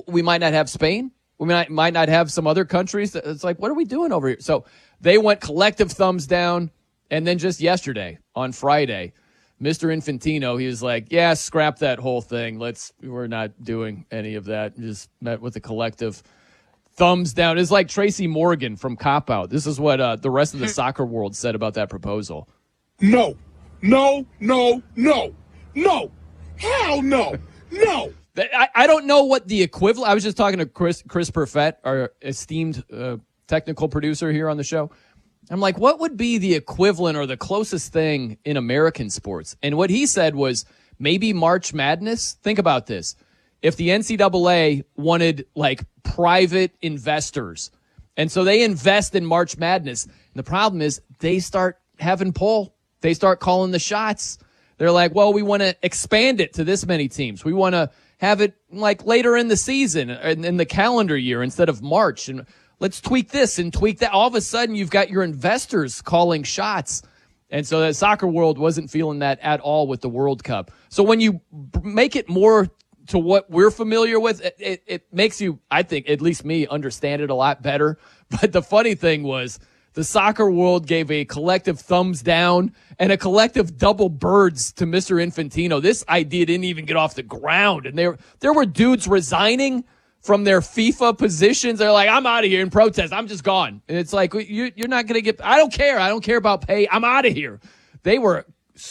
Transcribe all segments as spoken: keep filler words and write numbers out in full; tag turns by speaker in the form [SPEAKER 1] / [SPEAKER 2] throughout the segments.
[SPEAKER 1] we might not have Spain. We might, might not have some other countries. It's like, what are we doing over here? So they went collective thumbs down. And then just yesterday, on Friday, Mister Infantino, he was like, yeah, scrap that whole thing. Let's, we're not doing any of that. Just met with a collective thumbs down. It's like Tracy Morgan from Cop Out. This is what uh, the rest of the soccer world said about that proposal.
[SPEAKER 2] No, no, no, no, no, hell no, no.
[SPEAKER 1] I, I don't know what the equivalent. I was just talking to Chris Chris Perfett, our esteemed uh, technical producer here on the show. I'm like, what would be the equivalent or the closest thing in American sports? And what he said was maybe March Madness. Think about this. If the N C double A wanted like private investors, and so they invest in March Madness, and the problem is they start having pull. They start calling the shots. They're like, well, we want to expand it to this many teams. We want to have it like later in the season and in the calendar year instead of March. And let's tweak this and tweak that. All of a sudden, you've got your investors calling shots. And so the soccer world wasn't feeling that at all with the World Cup. So when you make it more to what we're familiar with, it, it, it makes you, I think, at least me, understand it a lot better. But the funny thing was the soccer world gave a collective thumbs down and a collective double birds to Mister Infantino. This idea didn't even get off the ground. And there, there were dudes resigning from their FIFA positions. They're like, I'm out of here in protest. I'm just gone. And it's like, you, you're not going to get, I don't care. I don't care about pay. I'm out of here. They were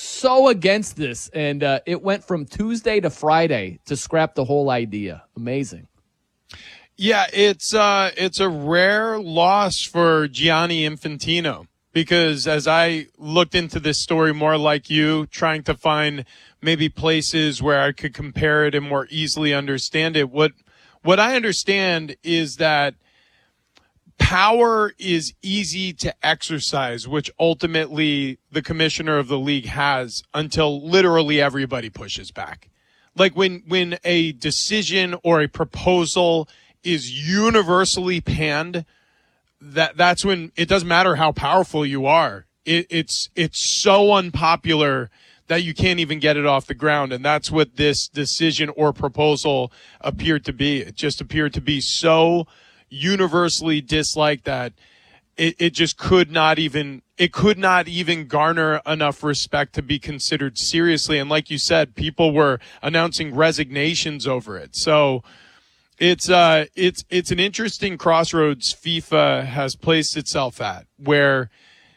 [SPEAKER 1] so against this. And uh, it went from Tuesday to Friday to scrap the whole idea. Amazing.
[SPEAKER 3] Yeah, it's uh, it's a rare loss for Gianni Infantino, because as I looked into this story more like you, trying to find maybe places where I could compare it and more easily understand it, what what I understand is that power is easy to exercise, which ultimately the commissioner of the league has, until literally everybody pushes back. Like when when a decision or a proposal is universally panned, that that's when it doesn't matter how powerful you are. It, it's it's so unpopular that you can't even get it off the ground. And that's what this decision or proposal appeared to be. It just appeared to be so universally disliked that it, it just could not even, it could not even garner enough respect to be considered seriously. And like you said, people were announcing resignations over it. So It's uh, it's it's an interesting crossroads FIFA has placed itself at, where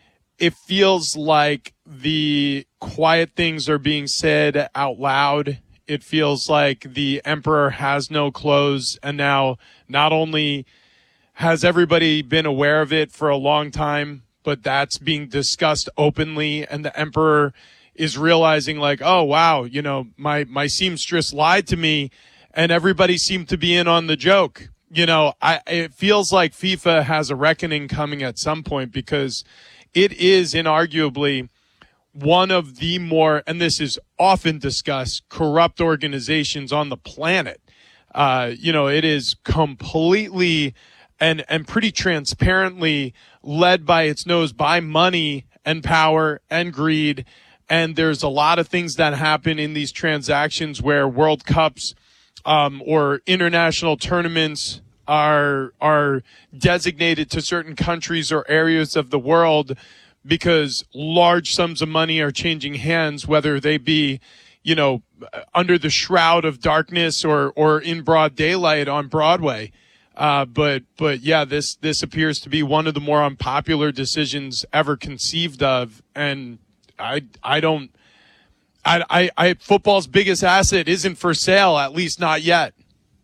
[SPEAKER 3] it feels like the quiet things are being said out loud. It feels like the emperor has no clothes, and now not only has everybody been aware of it for a long time, but that's being discussed openly, and the emperor is realizing like, oh wow, you know, my my seamstress lied to me. And everybody seemed to be in on the joke. You know, I, it feels like FIFA has a reckoning coming at some point, because it is inarguably one of the more, and this is often discussed, corrupt organizations on the planet. Uh, you know, it is completely and, and pretty transparently led by its nose by money and power and greed. And there's a lot of things that happen in these transactions where World Cups Um, or international tournaments are are designated to certain countries or areas of the world because large sums of money are changing hands, whether they be, you know, under the shroud of darkness or or in broad daylight on Broadway. Uh, but but yeah, this this appears to be one of the more unpopular decisions ever conceived of, and I I don't. I, I, I, football's biggest asset isn't for sale, at least not yet.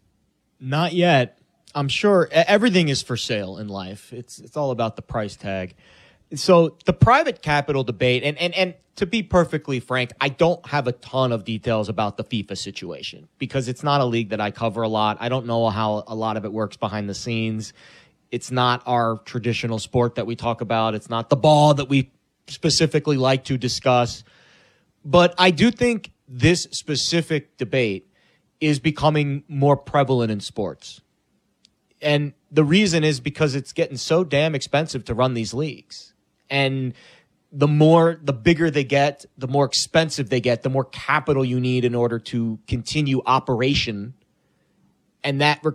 [SPEAKER 4] Not yet. I'm sure everything is for sale in life. It's it's all about the price tag. So the private capital debate, and, and, and to be perfectly frank, I don't have a ton of details about the FIFA situation because it's not a league that I cover a lot. I don't know how a lot of it works behind the scenes. It's not our traditional sport that we talk about. It's not the ball that we specifically like to discuss. But I do think this specific debate is becoming more prevalent in sports. And the reason is because it's getting so damn expensive to run these leagues. And the more, the bigger they get, the more expensive they get, the more capital you need in order to continue operation. And that re-